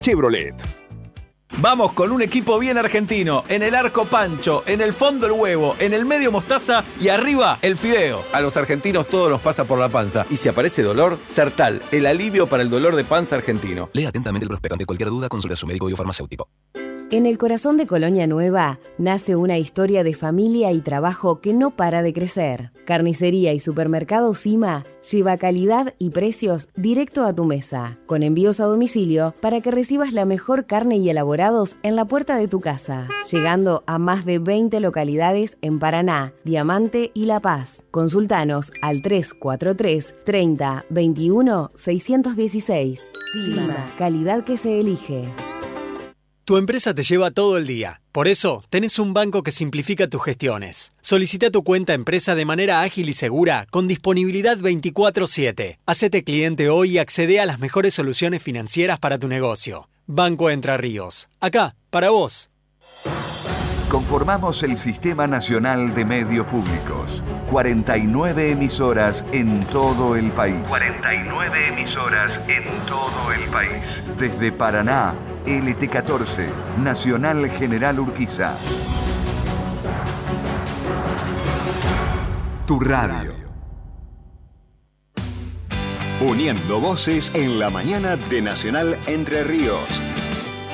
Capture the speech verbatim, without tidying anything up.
Chevrolet. Vamos con un equipo bien argentino. En el arco pancho, en el fondo el huevo, en el medio mostaza y arriba el fideo. A los argentinos todo nos pasa por la panza. Y si aparece dolor, Sertal, el alivio para el dolor de panza argentino. Lea atentamente el prospecto. Ante cualquier duda, consulte a su médico y o farmacéutico. En el corazón de Colonia Nueva nace una historia de familia y trabajo que no para de crecer. Carnicería y Supermercado Cima lleva calidad y precios directo a tu mesa, con envíos a domicilio para que recibas la mejor carne y elaborados en la puerta de tu casa, llegando a más de veinte localidades en Paraná, Diamante y La Paz. Consultanos al tres cuatro tres, treinta, veintiuno, seiscientos dieciséis. Cima, calidad que se elige. Tu empresa te lleva todo el día. Por eso, tenés un banco que simplifica tus gestiones. Solicita tu cuenta empresa de manera ágil y segura, con disponibilidad veinticuatro siete. Hacete cliente hoy y accede a las mejores soluciones financieras para tu negocio. Banco Entre Ríos. Acá, para vos. Conformamos el Sistema Nacional de Medios Públicos. cuarenta y nueve emisoras en todo el país. cuarenta y nueve emisoras en todo el país. Desde Paraná, L T catorce, Nacional General Urquiza. Tu radio. Uniendo voces en la mañana de Nacional Entre Ríos.